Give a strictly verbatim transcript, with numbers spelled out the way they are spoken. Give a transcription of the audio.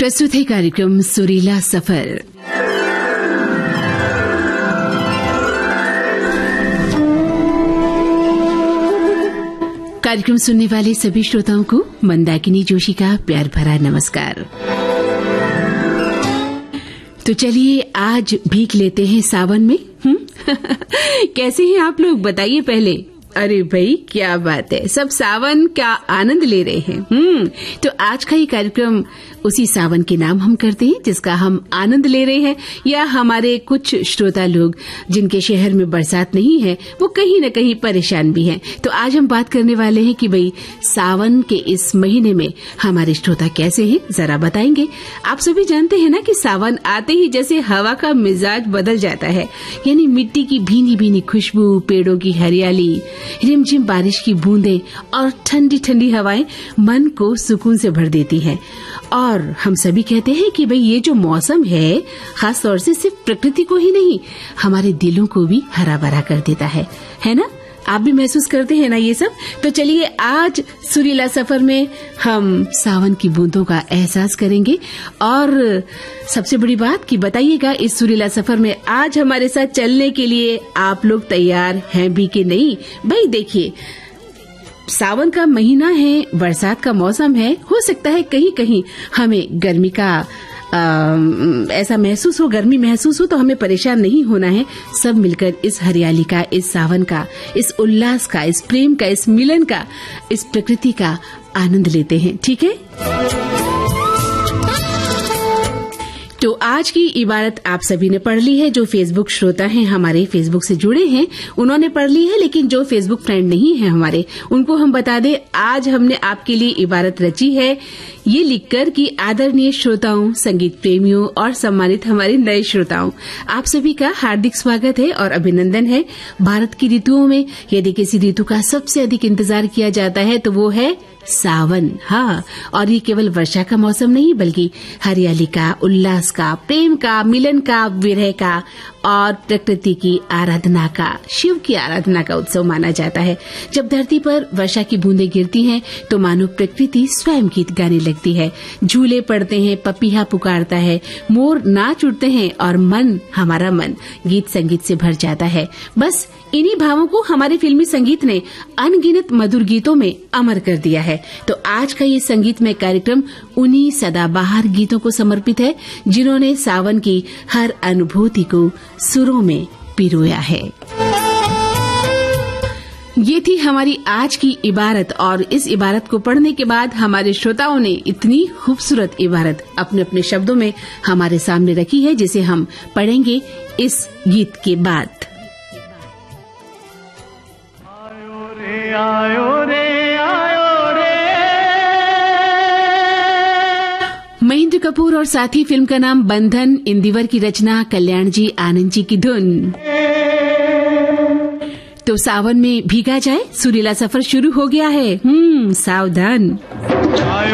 प्रस्तुत है कार्यक्रम सुरीला सफर। कार्यक्रम सुनने वाले सभी श्रोताओं को मंदाकिनी जोशी का प्यार भरा नमस्कार। तो चलिए आज भीख लेते हैं सावन में। कैसे हैं आप लोग, बताइए पहले। अरे भाई क्या बात है, सब सावन का आनंद ले रहे हैं। हम्म तो आज का ये कार्यक्रम उसी सावन के नाम हम करते हैं जिसका हम आनंद ले रहे हैं, या हमारे कुछ श्रोता लोग जिनके शहर में बरसात नहीं है वो कहीं न कहीं परेशान भी हैं। तो आज हम बात करने वाले हैं कि भाई सावन के इस महीने में हमारे श्रोता कैसे हैं, जरा बताएंगे। आप सभी जानते हैं ना कि सावन आते ही जैसे हवा का मिजाज बदल जाता है, यानी मिट्टी की भीनी भीनी खुशबू, पेड़ों की हरियाली, रिमझिम बारिश की बूंदें और ठंडी ठंडी हवाएं मन को सुकून से भर देती हैं। और हम सभी कहते हैं कि भाई ये जो मौसम है खास तौर से सिर्फ प्रकृति को ही नहीं हमारे दिलों को भी हरा भरा कर देता है, है ना? आप भी महसूस करते हैं ना ये सब? तो चलिए आज सुरीला सफर में हम सावन की बूंदों का एहसास करेंगे। और सबसे बड़ी बात कि बताइएगा इस सुरीला सफर में आज हमारे साथ चलने के लिए आप लोग तैयार हैं भी कि नहीं। भाई देखिए, सावन का महीना है, बरसात का मौसम है, हो सकता है कहीं कहीं हमें गर्मी का आ, ऐसा महसूस हो, गर्मी महसूस हो, तो हमें परेशान नहीं होना है। सब मिलकर इस हरियाली का, इस सावन का, इस उल्लास का, इस प्रेम का, इस मिलन का, इस प्रकृति का आनंद लेते हैं, ठीक है? तो आज की इबारत आप सभी ने पढ़ ली है। जो फेसबुक श्रोता हैं हमारे, फेसबुक से जुड़े हैं, उन्होंने पढ़ ली है, लेकिन जो फेसबुक फ्रेंड नहीं है हमारे, उनको हम बता दें आज हमने आपके लिए इबारत रची है, ये लिखकर कि आदरणीय श्रोताओं, संगीत प्रेमियों और सम्मानित हमारे नए श्रोताओं, आप सभी का हार्दिक स्वागत है और अभिनंदन है। भारत की ऋतुओं में यदि किसी ऋतु का सबसे अधिक इंतजार किया जाता है तो वो है सावन। हाँ, और ये केवल वर्षा का मौसम नहीं बल्कि हरियाली का, उल्लास का, प्रेम का, मिलन का, विरह का और प्रकृति की आराधना का, शिव की आराधना का उत्सव माना जाता है। जब धरती पर वर्षा की बूंदें गिरती हैं तो मानो प्रकृति स्वयं गीत गाने लगती है। झूले पड़ते हैं, पपीहा पुकारता है, मोर नाच उठते हैं और मन, हमारा मन गीत संगीत से भर जाता है। बस इन्हीं भावों को हमारे फिल्मी संगीत ने अनगिनत मधुर गीतों में अमर कर दिया है। तो आज का ये संगीतमय कार्यक्रम उन्हीं सदाबहार गीतों को समर्पित है जिन्होंने सावन की हर अनुभूति को सुरों में पिरोया है। ये थी हमारी आज की इबारत, और इस इबारत को पढ़ने के बाद हमारे श्रोताओं ने इतनी खूबसूरत इबारत अपने अपने शब्दों में हमारे सामने रखी है, जिसे हम पढ़ेंगे इस गीत के बाद। आयो रे आयो रे आयो रे। महेंद्र कपूर और साथी, फिल्म का नाम बंधन, इंदिवर की रचना, कल्याण जी आनंद जी की धुन। तो सावन में भीगा जाए, सुरीला सफर शुरू हो गया है। हम्म सावधान।